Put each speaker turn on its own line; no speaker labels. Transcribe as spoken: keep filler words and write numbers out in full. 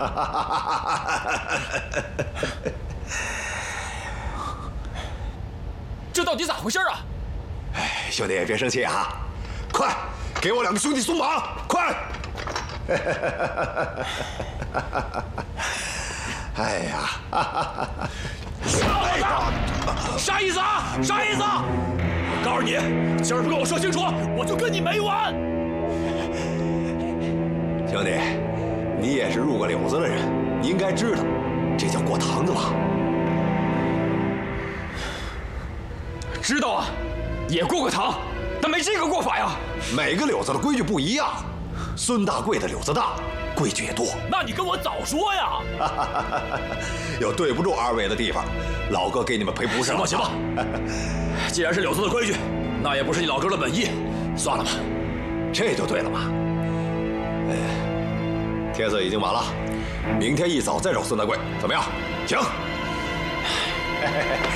这到底咋回事啊？
哎，兄弟别生气啊！快，给我两个兄弟松绑，快！哎呀！
哎呀！啥意思啊？啥意思啊？我告诉你，今儿不跟我说清楚，我就跟你没完！
兄弟，你也是入过柳子的人，你应该知道，这叫过堂子吧？
知道啊，也过过堂，但没这个过法呀。
每个柳子的规矩不一样，孙大贵的柳子大，规矩也多。
那你跟我早说呀！
有对不住二位的地方，老哥给你们赔不是。
行吧行吧，既然是柳子的规矩，那也不是你老哥的本意，算了吧。
这就对了嘛。哎，天色已经晚了，明天一早再找孙大贵，怎么样？行。